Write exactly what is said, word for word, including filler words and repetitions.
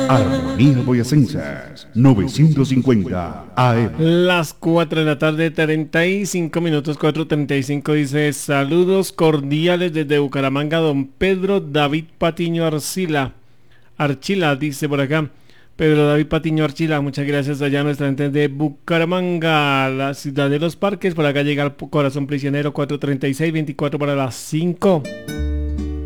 Armonía Boyacenses novecientos cincuenta A M. Las cuatro de la tarde, treinta y cinco minutos, cuatro treinta y cinco, dice: saludos cordiales desde Bucaramanga, don Pedro David Patiño Arcila. Archila, dice por acá. Pedro David Patiño Archila, muchas gracias allá a nuestra gente de Bucaramanga, la ciudad de los parques. Por acá llega el Corazón Prisionero, cuatro treinta y seis, veinticuatro para las cinco.